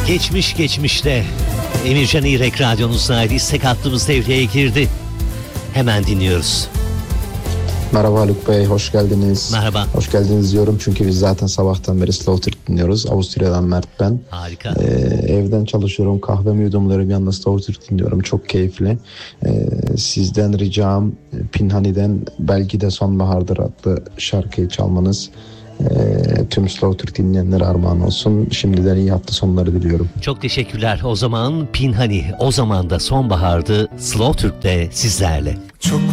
Geçmiş geçmişte Emircan İrek Radyonu'ndaydı. İstek hattımız devreye girdi. Hemen dinliyoruz. Merhaba Haluk Bey, hoş geldiniz. Merhaba. Hoş geldiniz diyorum çünkü biz zaten sabahtan beri Slow Türk dinliyoruz. Avusturya'dan Mert ben. Harika. Evden çalışıyorum, kahvemi yudumluyorum, yanında Slow Türk dinliyorum. Çok keyifli. Sizden ricam Pinhani'den Belki de Sonbahardır adlı şarkıyı çalmanız. Tüm Slow Türk dinleyenlere armağan olsun. Şimdiden iyi hafta sonları diliyorum. Çok teşekkürler. O zaman Pinhani, o zaman da sonbahardı. Slow Türk'te sizlerle. Çok